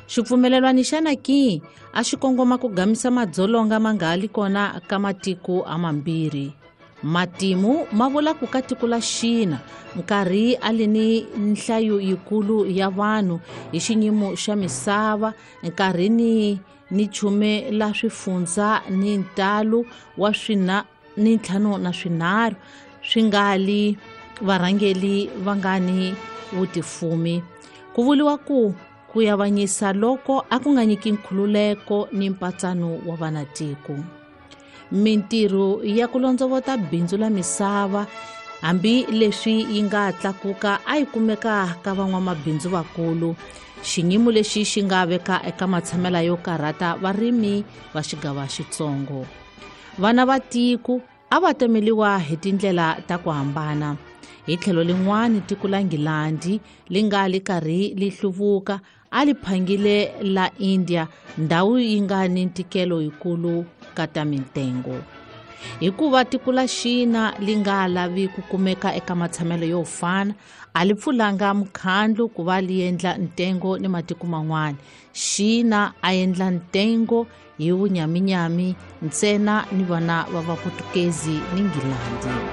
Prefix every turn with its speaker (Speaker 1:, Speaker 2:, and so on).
Speaker 1: Xipfumelelwani xana ki a xi kongoma ku gamisa madzolonga mangali kona ka matiko amambirhi. Matimu ma vula ku ka tiko la Xina nkarhi alini nhlayo yikulu ya vanhu hi xinyimo xa misava nkarhini ni chume la swifundzha ni ntalo wa ni ntlhanu na swinharhu swi ngali varhangeli va nga ni vutifumi. Ku vuliwa ku yavanyisa loko a ku nga nyiki nkhululeko ni mpatsano wa vanatiko. Mintirho ya ku londzovota bindzu la misava hambi leswi yi nga tlakuka a yi kumeka ka van'wamabindzu vakulu, xinyimo lexi xi nga veka eka matshamela yo karhata varimi va xigava xitsongo. Vana va tiko a va temeliwa hi tindlela ta ku hambana. Hi tlhelo lin'wana tiko la Ngilandi li nga li karhi li hluvuka a li phangile la India, ndhawu yi nga ni ntikelo yikulu ka ta mitengo. Hikuva tiko la Xina li nga lavi ku kumeka eka matshamelo yo fana, a li pfulanga mukhandlo ku va li endla ntengo ni matiko man'wana. Xina a endla ntengo hi vunyaminyami ntsena ni vana va Vaputukezi ni Ngilandi.